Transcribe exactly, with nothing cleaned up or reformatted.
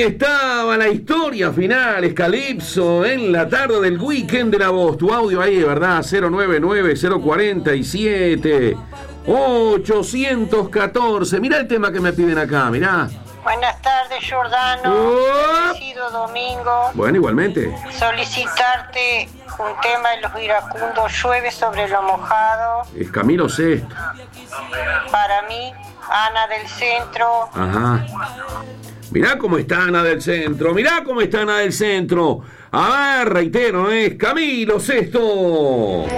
estaba la historia final, es Calypso en la tarde del weekend de la voz. Tu audio ahí, ¿verdad? cero nueve nueve, cero cuatro siete, ochocientos catorce. Mirá el tema que me piden acá, mirá. Buenas tardes, Giordano. Oh. Bendecido domingo. Bueno, igualmente. Solicitarte un tema de los iracundos, llueve sobre lo mojado. Es Camilo Sesto. Para mí, Ana del Centro. Ajá. Mirá cómo está Ana del Centro, mirá cómo está Ana del Centro. A ver, reitero, es Camilo Sesto.